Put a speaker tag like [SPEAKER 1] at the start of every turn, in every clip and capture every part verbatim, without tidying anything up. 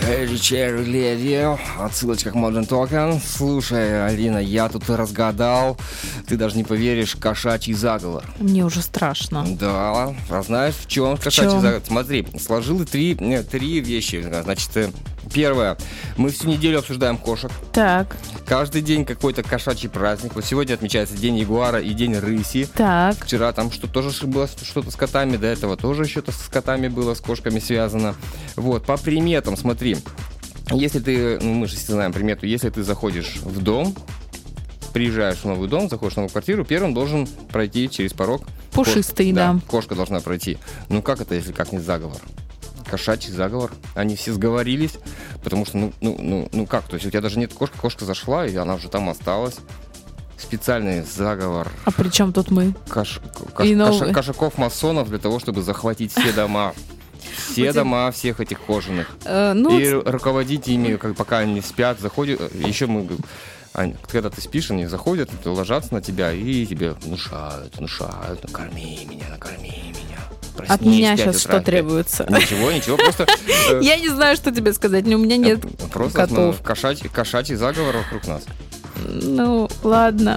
[SPEAKER 1] Cherry Cherry Lady, отсылочка к Modern Talking. Слушай, Алина, я тут разгадал, ты даже не поверишь, кошачий заговор.
[SPEAKER 2] Мне уже страшно.
[SPEAKER 1] Да, а знаешь, в чем кошачий заговор? Смотри, сложил три, нет, три вещи. Значит, первое, мы всю неделю обсуждаем кошек.
[SPEAKER 2] Так.
[SPEAKER 1] Каждый день какой-то кошачий праздник. Вот сегодня отмечается День ягуара и День рыси.
[SPEAKER 2] Так.
[SPEAKER 1] Вчера там что тоже было что-то с котами, до этого тоже что-то с котами было, с кошками связано. Вот, по приметам, смотри. Если ты, ну мы же все знаем примету, если ты заходишь в дом, приезжаешь в новый дом, заходишь в новую квартиру, первым должен пройти через порог.
[SPEAKER 2] Пушистый,
[SPEAKER 1] Кош...
[SPEAKER 2] да.
[SPEAKER 1] да. Кошка должна пройти. Ну как это, если как не заговор? Кошачий заговор. Они все сговорились, потому что, ну, ну, ну, ну как, то есть у тебя даже нет кошки, кошка зашла, и она уже там осталась. Специальный заговор.
[SPEAKER 2] А при чем тут мы?
[SPEAKER 1] Кош... Кош... Кош... Кошаков-масонов для того, чтобы захватить все дома. Все вот дома это... всех этих кожаных.
[SPEAKER 2] Э, ну,
[SPEAKER 1] и вот... руководить ими, как, пока они спят, заходят. Еще мы... Они, когда ты спишь, они заходят, ложатся на тебя и тебе внушают, внушают, накорми меня, накорми меня. Проснись,
[SPEAKER 2] от меня сейчас что требуется?
[SPEAKER 1] Ничего, ничего, просто...
[SPEAKER 2] Я не знаю, что тебе сказать, но у меня нет
[SPEAKER 1] просто котов. Кошачий, кошачий заговор вокруг нас.
[SPEAKER 2] Ну, ладно.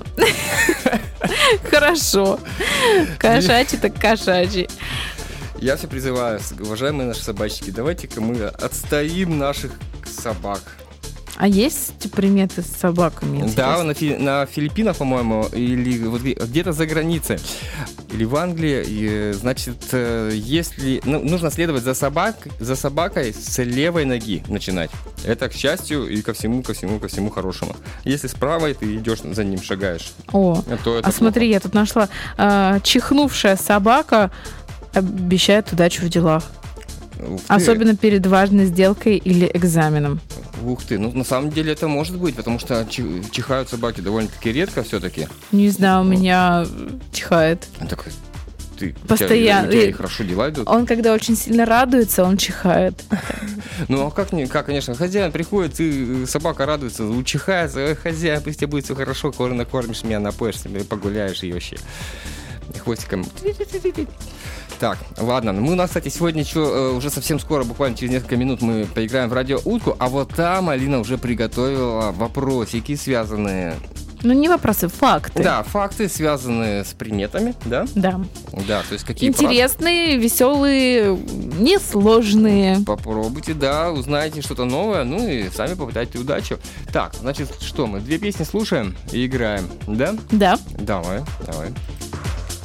[SPEAKER 2] Хорошо. Кошачий так кошачий.
[SPEAKER 1] Я все призываю, уважаемые наши собачки, давайте-ка мы отстоим наших собак.
[SPEAKER 2] А есть приметы с собаками?
[SPEAKER 1] Да, на, Фи- на Филиппинах, по-моему, или вот где-то за границей, или в Англии, и, значит, если ну, нужно следовать за, собак, за собакой с левой ноги начинать. Это к счастью и ко всему, ко всему, ко всему хорошему. Если с правой ты идешь за ним, шагаешь.
[SPEAKER 2] О, то это а смотри, я тут нашла э, чихнувшая собака обещает удачу в делах. Особенно перед важной сделкой или экзаменом.
[SPEAKER 1] Ух ты, ну на самом деле это может быть, потому что чихают собаки довольно-таки редко все-таки.
[SPEAKER 2] Не знаю, у меня чихает.
[SPEAKER 1] Так, ты,
[SPEAKER 2] постоянно.
[SPEAKER 1] У тебя, у тебя хорошо дела идут?
[SPEAKER 2] Он когда очень сильно радуется, он чихает.
[SPEAKER 1] Ну а как, как, конечно, хозяин приходит, и собака радуется, учихается, хозяин, пусть тебе будет все хорошо, накормишь меня, напоишься, погуляешь и вообще хвостиком. Так, ладно. Мы у нас, кстати, сегодня еще, уже совсем скоро, буквально через несколько минут, мы поиграем в радиоутку, а вот там Алина уже приготовила вопросики, связанные...
[SPEAKER 2] Ну, не вопросы, факты.
[SPEAKER 1] Да, факты, связанные с приметами, да?
[SPEAKER 2] Да.
[SPEAKER 1] Да, то есть какие...
[SPEAKER 2] Интересные, прав... веселые, несложные.
[SPEAKER 1] Попробуйте, да, узнаете что-то новое, ну и сами попытайте удачу. Так, значит, что мы, две песни слушаем и играем, да?
[SPEAKER 2] Да.
[SPEAKER 1] Давай, давай.